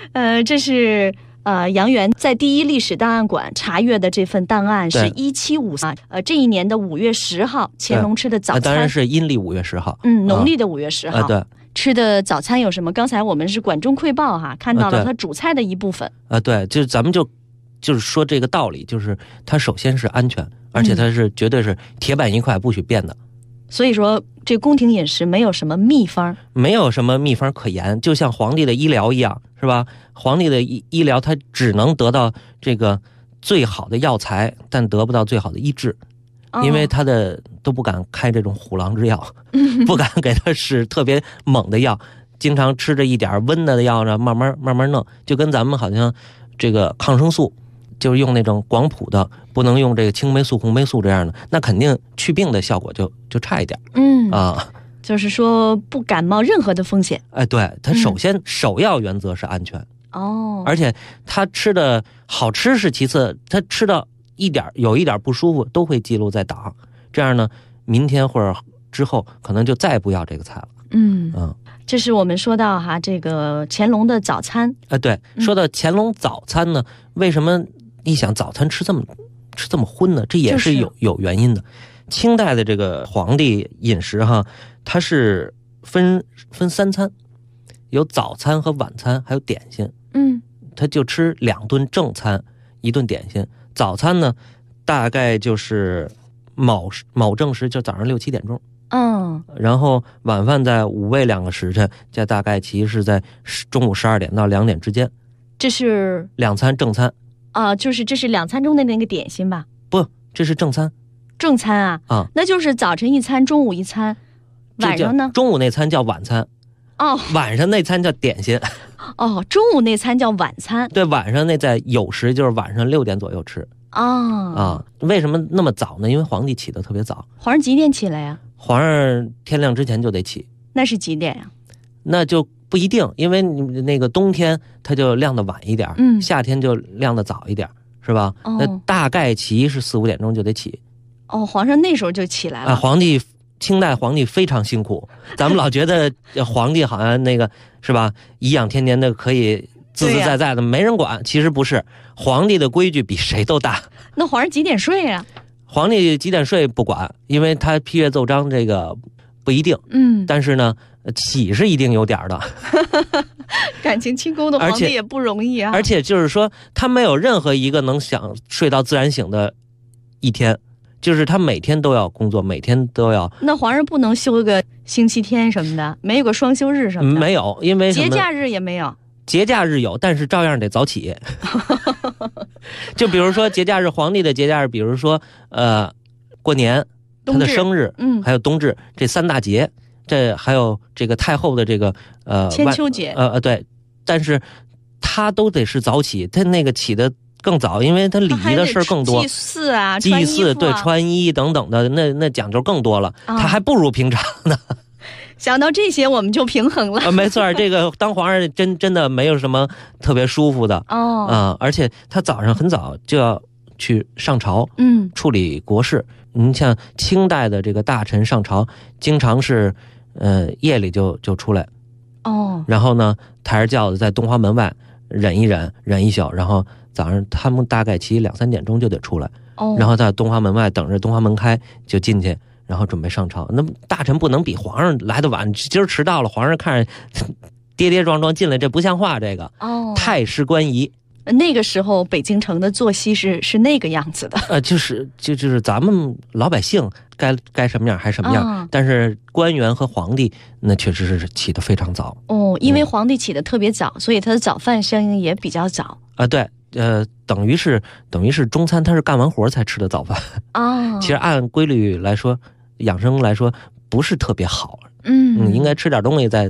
这是杨元在第一历史档案馆查阅的这份档案是1753，这一年的5月10号，乾隆吃的早餐， 当然是阴历5月10号， 农历的5月10号， 对。 吃的早餐有什么？刚才我们是管中窥豹哈，看到了它主菜的一部分。 对，就是咱们就是说这个道理，就是它首先是安全，而且它是绝对是铁板一块，不许变的。 所以说，这宫廷饮食没有什么秘方， 没有什么秘方可言，就像皇帝的医疗一样，是吧？皇帝的医疗，他只能得到这个最好的药材，但得不到最好的医治。因为他都不敢开这种虎狼之药，不敢给他使特别猛的药，经常吃着一点温的药呢，慢慢弄，就跟咱们好像这个抗生素，就是用那种广谱的，不能用这个青霉素、红霉素这样的，那肯定去病的效果就差一点。 就是说不敢冒任何的风险。 对，他首要原则是安全。而且他吃的好吃是其次，他吃到有一点不舒服都会记录在档，这样呢，明天或者之后可能就再也不要这个菜了。 这是我们说到哈这个乾隆的早餐。 对，说到乾隆早餐呢，为什么一想早餐吃这么荤呢？这也是有原因的。清代的这个皇帝饮食哈，它是分3餐，有早餐和晚餐，还有点心。他就吃2顿正餐，1顿点心。早餐呢，大概就是卯正时，就早上6、7点钟。然后晚饭在午未2个时辰，这大概其实是在中午12点到2点之间。 这是 2餐正餐就是这是2餐中的那个点心吧？ 不，这是正餐。 正餐那就是早晨1餐，中午1餐，晚上呢？ 中午那餐叫晚餐。晚上那餐叫点心。 中午那餐叫晚餐。 对，晚上那在酉时，就是晚上6点左右吃。为什么那么早呢？因为皇帝起得特别早。 皇上几点起来呀？ 皇上天亮之前就得起。 那是几点呀？ 那就不一定，因为你那个冬天它就亮得晚一点，夏天就亮得早一点，是吧？那大概其是4、5点钟就得起。 皇上那时候就起来了。 清代皇帝非常辛苦，咱们老觉得皇帝好像那个是吧，颐养天年的可以自自在在的，没人管。其实不是，皇帝的规矩比谁都大。 那皇上几点睡呀？ 皇帝几点睡不管，因为他批阅奏章这个不一定。但是呢，起是一定有点的。 感情清宫的皇帝也不容易啊。 而且就是说，他没有任何一个能想睡到自然醒的一天。就是他每天都要工作，每天都要。 那皇上不能休个星期天什么的，没有个双休日什么的？ 没有，因为节假日也没有。 节假日有，但是照样得早起。就比如说节假日，皇帝的节假日，比如说过年，他的生日，还有冬至这3大节，这还有这个太后的这个千秋节， 对，但是他都得是早起，他那个起的更早，因为他礼仪的事更多， 祭祀啊， 祭祀对穿衣等等的，那讲究更多了，他还不如平常呢。 想到这些，我们就平衡了。 没错，这个当皇上真的没有什么特别舒服的而且他早上很早就要去上朝，处理国事。你像清代的这个大臣上朝，经常是夜里就出来，然后呢抬着轿子在东华门外忍一宿，然后早上他们大概2、3点钟就得出来，然后在东华门外等着东华门开就进去，然后准备上朝。那大臣不能比皇上来得晚，今儿迟到了，皇上看着跌跌撞撞进来，这不像话，这个太师官仪。 那个时候北京城的作息是那个样子的， 就是咱们老百姓该什么样还什么样，但是官员和皇帝那确实是起得非常早。 因为皇帝起得特别早，所以他的早饭相应也比较早。 对，等于是中餐他是干完活才吃的早饭其实按规律来说，养生来说不是特别好，应该吃点东西再